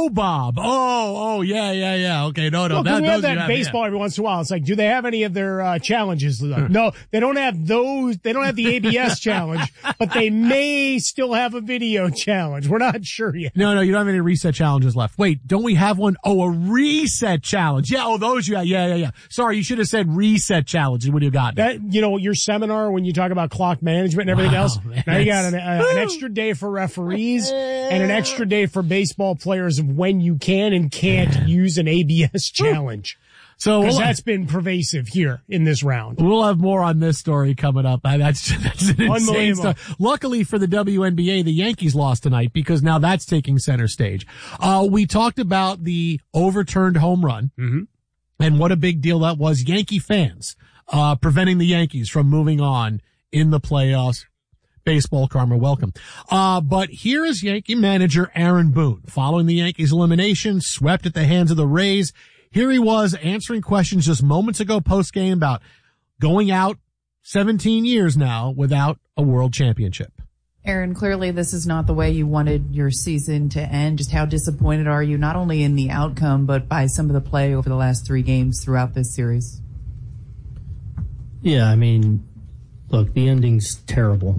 Bob. Oh, yeah. Okay, no. Well, we have that baseball every once in a while. It's like, do they have any of their challenges? No, they don't have those. They don't have the ABS challenge, but they may still have a video challenge. We're not sure yet. No, you don't have any reset challenges left. Wait, don't we have one? Oh, a reset challenge. Yeah, those you have. Yeah. Sorry, you should have said reset challenge. What do you got? That, your seminar when you talk about clock management and everything else. Man, now you got an extra day for referees and an extra day for baseball players of when you can and can't use an ABS challenge. So that's been pervasive here in this round. We'll have more on this story coming up. That's an insane story. Luckily for the WNBA, the Yankees lost tonight because now that's taking center stage. We talked about the overturned home run and what a big deal that was. Yankee fans preventing the Yankees from moving on in the playoffs. Baseball karma, welcome. But here is Yankee manager Aaron Boone following the Yankees' elimination, swept at the hands of the Rays. Here he was answering questions just moments ago post-game about going out 17 years now without a world championship. Aaron, clearly this is not the way you wanted your season to end. Just how disappointed are you, not only in the outcome, but by some of the play over the last 3 games throughout this series? Yeah, I mean, look, the ending's terrible.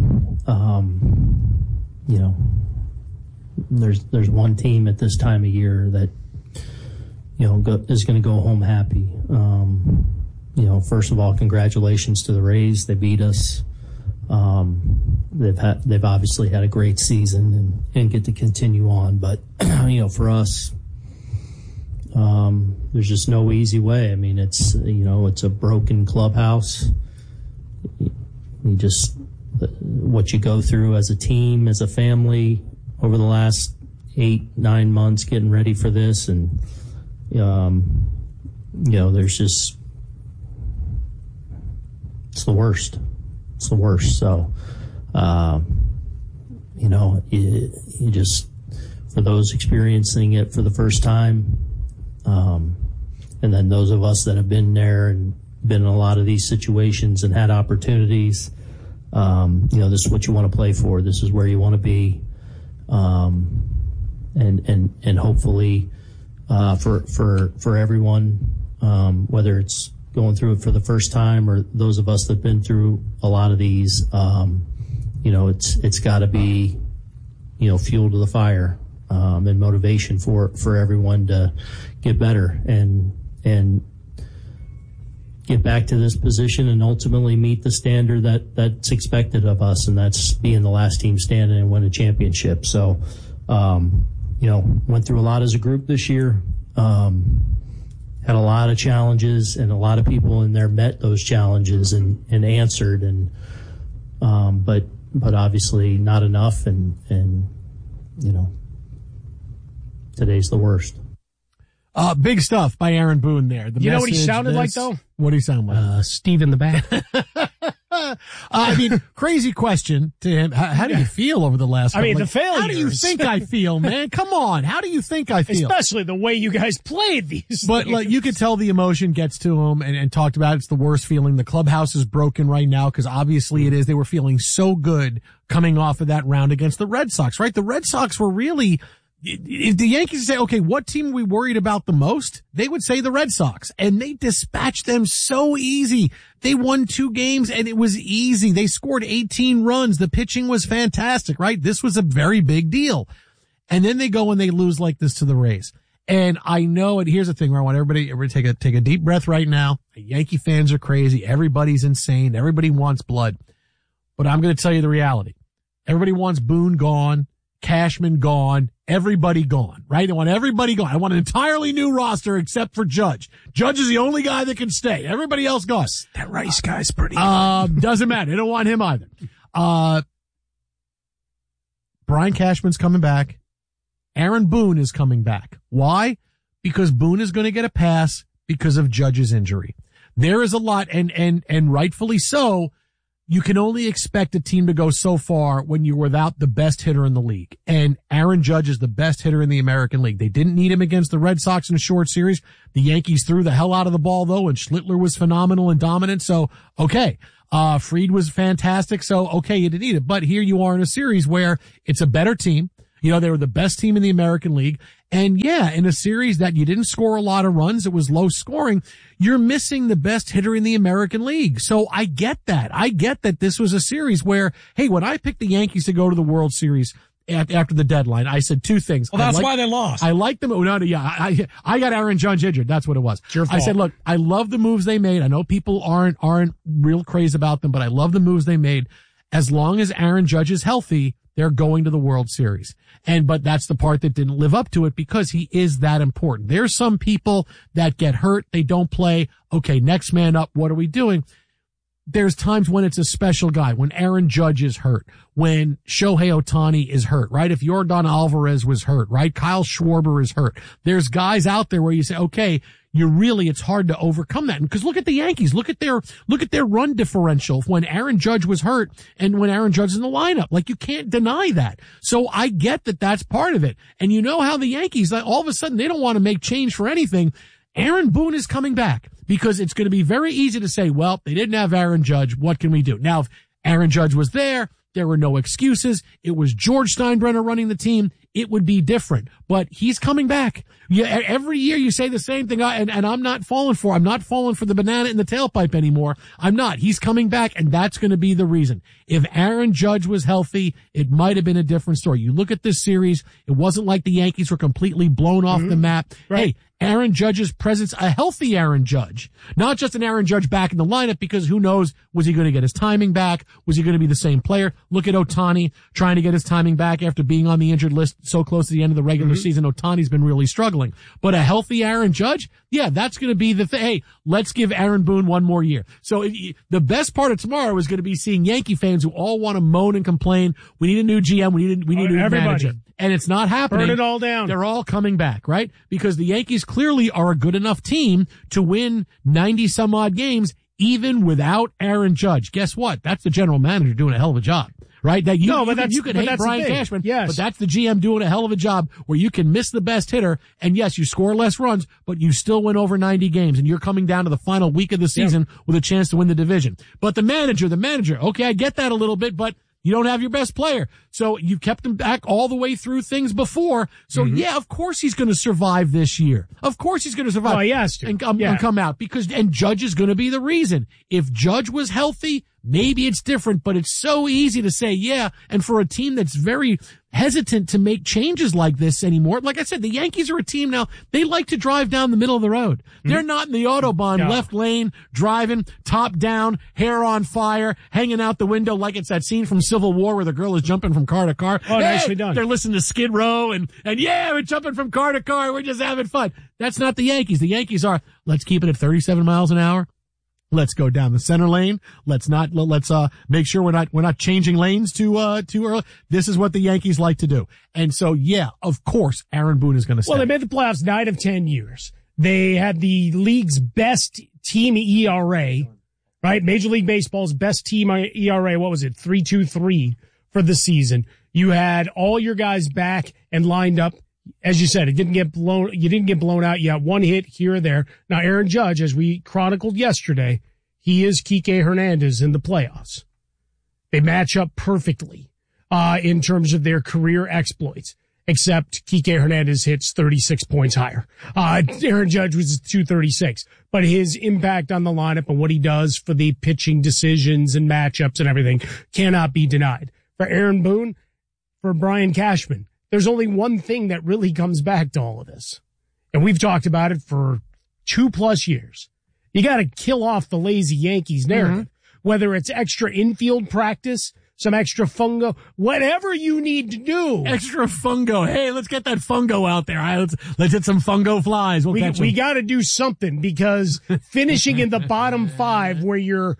There's one team at this time of year that, is going to go home happy. First of all, congratulations to the Rays. They beat us. They've obviously had a great season and get to continue on. But, for us, there's just no easy way. I mean, it's a broken clubhouse. What you go through as a team, as a family over the last 8-9 months getting ready for this. And, there's just, it's the worst. It's the worst. So, you just, for those experiencing it for the first time, and then those of us that have been there and been in a lot of these situations and had opportunities, this is what you want to play for. This is where you want to be. And hopefully, for everyone, whether it's going through it for the first time or those of us that have been through a lot of these, it's got to be, fuel to the fire, and motivation for everyone to get better and get back to this position and ultimately meet the standard that's expected of us, and that's being the last team standing and win a championship. So, went through a lot as a group this year, had a lot of challenges, and a lot of people in there met those challenges and answered, and but obviously not enough, and today's the worst. Big stuff by Aaron Boone there. You know what he sounded like, though? What did he sound like? Steve in the back. Crazy question to him. How do you feel over the last couple? The failures. How do you think I feel, man? Come on. How do you think I feel? Especially the way you guys played these But things. You could tell the emotion gets to him and talked about it's the worst feeling. The clubhouse is broken right now because obviously it is. They were feeling so good coming off of that round against the Red Sox, right? The Red Sox were really... If the Yankees say, okay, what team are we worried about the most? They would say the Red Sox. And they dispatched them so easy. They won 2 games and it was easy. They scored 18 runs. The pitching was fantastic, right? This was a very big deal. And then they go and they lose like this to the Rays. And I know it. Here's the thing where I want everybody take a deep breath right now. The Yankee fans are crazy. Everybody's insane. Everybody wants blood. But I'm going to tell you the reality. Everybody wants Boone gone, Cashman gone, everybody gone, right? I want everybody gone. I want an entirely new roster except for Judge. Judge is the only guy that can stay. Everybody else gone. That Rice guy's pretty good. Doesn't matter. They don't want him either. Brian Cashman's coming back. Aaron Boone is coming back. Why? Because Boone is going to get a pass because of Judge's injury. There is a lot, and rightfully so. You can only expect a team to go so far when you're without the best hitter in the league. And Aaron Judge is the best hitter in the American League. They didn't need him against the Red Sox in a short series. The Yankees threw the hell out of the ball, though, and Schlittler was phenomenal and dominant. So, okay. Fried was fantastic. So, okay, you didn't need it. But here you are in a series where it's a better team. They were the best team in the American League. And yeah, in a series that you didn't score a lot of runs, it was low scoring, you're missing the best hitter in the American League. So I get that. I get that this was a series where, hey, when I picked the Yankees to go to the World Series after the deadline, I said two things. Well, that's why they lost. I like them. I got Aaron Judge injured. That's what it was. It's your fault. I said, look, I love the moves they made. I know people aren't real crazy about them, but I love the moves they made. As long as Aaron Judge is healthy, they're going to the World Series. But that's the part that didn't live up to it because he is that important. There's some people that get hurt. They don't play. Okay, next man up. What are we doing? There's times when it's a special guy, when Aaron Judge is hurt, when Shohei Ohtani is hurt, right? If Yordan Alvarez was hurt, right? Kyle Schwarber is hurt. There's guys out there where you say, okay, it's hard to overcome that. Because look at the Yankees. Look at their run differential when Aaron Judge was hurt and when Aaron Judge is in the lineup. Like, you can't deny that. So I get that that's part of it. And you know how the Yankees, like, all of a sudden, they don't want to make change for anything. Aaron Boone is coming back because it's going to be very easy to say, well, they didn't have Aaron Judge. What can we do? Now, if Aaron Judge was there were no excuses. It was George Steinbrenner running the team. It would be different, but he's coming back. Yeah, every year you say the same thing, and I'm not falling for the banana in the tailpipe anymore. I'm not. He's coming back, and that's going to be the reason. If Aaron Judge was healthy, it might have been a different story. You look at this series, it wasn't like the Yankees were completely blown off the map. Right. Hey, Aaron Judge's presence, a healthy Aaron Judge, not just an Aaron Judge back in the lineup, because who knows, was he going to get his timing back? Was he going to be the same player? Look at Ohtani trying to get his timing back after being on the injured list so close to the end of the regular season. Ohtani's been really struggling. But a healthy Aaron Judge, yeah, that's going to be the thing. Hey, let's give Aaron Boone one more year. So the best part of tomorrow is going to be seeing Yankee fans who all want to moan and complain. We need a new GM. We need a new manager. And it's not happening. Burn it all down. They're all coming back, right? Because the Yankees clearly are a good enough team to win 90 some odd games even without Aaron Judge. Guess what? That's the general manager doing a hell of a job. Right? That you could hate Brian Cashman, yes, but that's the GM doing a hell of a job where you can miss the best hitter, and yes, you score less runs, but you still win over 90 games, and you're coming down to the final week of the season with a chance to win the division. But the manager, okay, I get that a little bit, but you don't have your best player. So you kept him back all the way through things before. So yeah, of course he's going to survive this year. Of course he's going to survive. Oh, he has to. And come out and Judge is going to be the reason. If Judge was healthy, maybe it's different, but it's so easy to say, yeah. And for a team that's very hesitant to make changes like this anymore. Like I said, the Yankees are a team now. They like to drive down the middle of the road. They're not in the Autobahn left lane, driving top down, hair on fire, hanging out the window like it's that scene from Civil War where the girl is jumping from car to car. Oh, nicely done. They're listening to Skid Row and yeah, we're jumping from car to car. We're just having fun. That's not the Yankees. The Yankees are, let's keep it at 37 miles an hour. Let's go down the center lane. Let's make sure we're not changing lanes too early. This is what the Yankees like to do. And so, yeah, of course, Aaron Boone is going to stay. Well, they made the playoffs 9 of 10 years. They had the league's best team ERA, right? Major League Baseball's best team ERA. What was it? 3.23 for the season. You had all your guys back and lined up. As you said, you didn't get blown out. You got one hit here or there. Now, Aaron Judge, as we chronicled yesterday, he is Kike Hernandez in the playoffs. They match up perfectly, in terms of their career exploits, except Kike Hernandez hits 36 points higher. Aaron Judge was 236, but his impact on the lineup and what he does for the pitching decisions and matchups and everything cannot be denied. For Aaron Boone, for Brian Cashman, there's only one thing that really comes back to all of this. And we've talked about it for 2+ years. You got to kill off the lazy Yankees narrative, whether it's extra infield practice, some extra fungo, whatever you need to do. Extra fungo. Hey, let's get that fungo out there. Let's hit some fungo flies. We got to do something because finishing in the bottom 5 where you're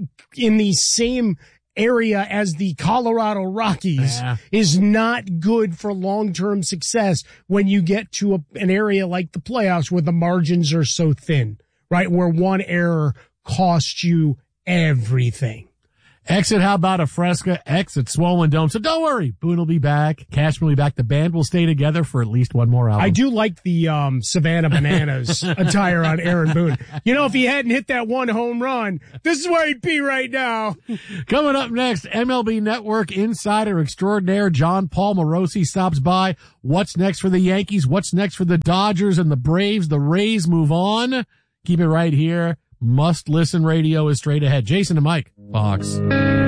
in the same area as the Colorado Rockies is not good for long-term success when you get to an area like the playoffs where the margins are so thin, right? Where one error costs you everything. Exit How About a Fresca, exit Swollen Dome. So don't worry, Boone will be back. Cashman will be back. The band will stay together for at least one more album. I do like the Savannah Bananas attire on Aaron Boone. You know, if he hadn't hit that one home run, this is where he'd be right now. Coming up next, MLB Network insider extraordinaire John Paul Morosi stops by. What's next for the Yankees? What's next for the Dodgers and the Braves? The Rays move on. Keep it right here. Must Listen Radio is straight ahead. Jason and Mike, Fox.